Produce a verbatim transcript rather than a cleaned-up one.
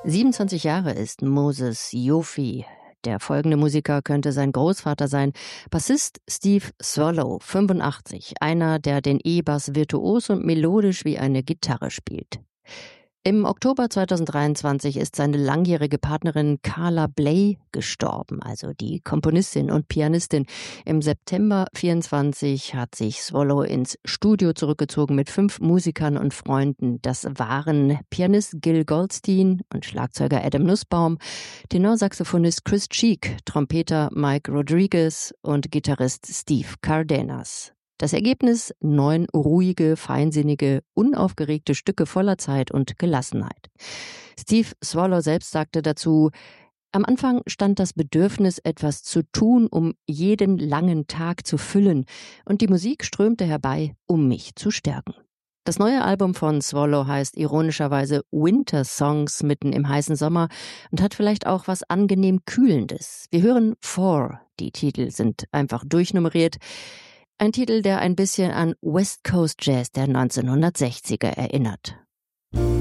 siebenundzwanzig Jahre ist Moses Yofi. Der folgende Musiker könnte sein Großvater sein. Bassist Steve Swallow, fünfundachtzig, einer, der den E-Bass virtuos und melodisch wie eine Gitarre spielt. Im Oktober zweitausenddreiundzwanzig ist seine langjährige Partnerin Carla Bley gestorben, also die Komponistin und Pianistin. Im September vierundzwanzig hat sich Swallow ins Studio zurückgezogen mit fünf Musikern und Freunden. Das waren Pianist Gil Goldstein und Schlagzeuger Adam Nussbaum, Tenorsaxophonist Chris Cheek, Trompeter Mike Rodriguez und Gitarrist Steve Cardenas. Das Ergebnis: neun ruhige, feinsinnige, unaufgeregte Stücke voller Zeit und Gelassenheit. Steve Swallow selbst sagte dazu: Am Anfang stand das Bedürfnis, etwas zu tun, um jeden langen Tag zu füllen, und die Musik strömte herbei, um mich zu stärken. Das neue Album von Swallow heißt ironischerweise Winter Songs mitten im heißen Sommer und hat vielleicht auch was angenehm Kühlendes. Wir hören Four, die Titel sind einfach durchnummeriert. Ein Titel, der ein bisschen an West Coast Jazz der neunzehnhundertsechziger erinnert.